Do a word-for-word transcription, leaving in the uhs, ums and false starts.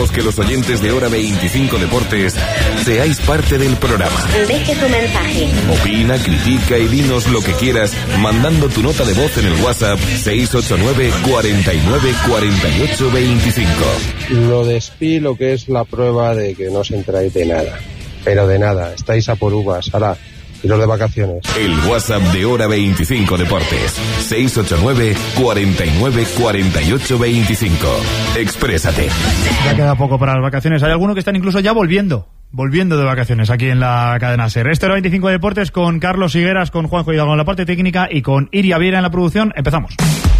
Queremos que los oyentes de Hora veinticinco Deportes seáis parte del programa. Deje tu mensaje. Opina, critica y dinos lo que quieras mandando tu nota de voz en el WhatsApp seis ocho nueve, cuarenta y nueve, cuarenta y ocho, veinticinco. Lo de Spi, lo que es la prueba de que no os enteráis de nada. Pero de nada, estáis a por uvas. Ahora, iros de vacaciones. El WhatsApp de Hora veinticinco Deportes. seis ocho nueve, cuarenta y nueve, cuarenta y ocho, veinticinco. Exprésate. Ya queda poco para las vacaciones. Hay algunos que están incluso ya volviendo. Volviendo de vacaciones aquí en la cadena SER. Este Hora veinticinco Deportes con Carlos Higueras, con Juanjo Hidalgo en la parte técnica y con Iria Viera en la producción. Empezamos.